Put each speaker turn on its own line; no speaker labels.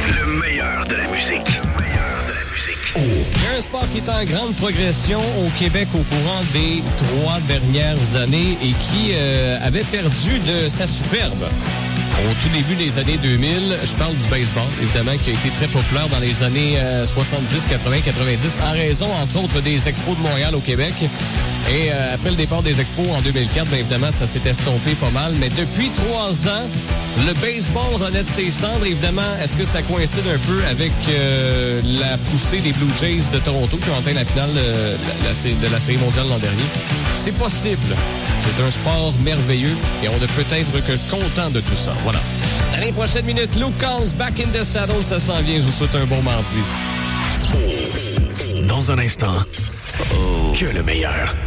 Le meilleur de la musique.
Il y a un sport qui est en grande progression au Québec au courant des 3 dernières années et qui avait perdu de sa superbe. Au tout début des années 2000, je parle du baseball, évidemment, qui a été très populaire dans les années 70, 80, 90, en raison, entre autres, des Expos de Montréal au Québec. Et après le départ des Expos en 2004, bien évidemment, ça s'est estompé pas mal. Mais depuis 3 ans, le baseball renaît de ses cendres. Évidemment, est-ce que ça coïncide un peu avec la poussée des Blue Jays de Toronto qui ont atteint la finale de la Série mondiale l'an dernier? C'est possible. C'est un sport merveilleux et on ne peut être que content de tout ça. Voilà. Dans les prochaines minutes, Luke Combs, Back in the Saddle, ça s'en vient. Je vous souhaite un bon mardi.
Dans un instant, que le meilleur.